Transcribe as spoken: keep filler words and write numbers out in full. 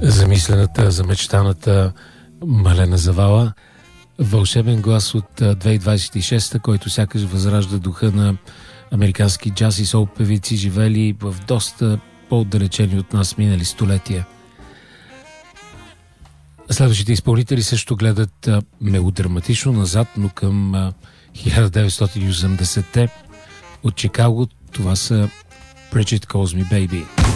Замислената, замечтаната Малена Завала. Вълшебен глас от две хиляди двадесет и шеста, който сякаш възражда духа на американски джаз и сол певици, живели в доста по-отдалечени от нас минали столетия. Следващите изпълнители също гледат мелодраматично назад, но към хиляда деветстотин и осемдесетте от Чикаго. Това са Bridget Calls Me Baby.